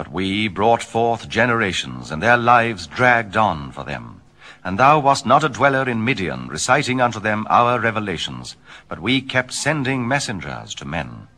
But we brought forth generations, and their lives dragged on for them. And thou wast not a dweller in Midian, reciting unto them our revelations, but we kept sending messengers to men.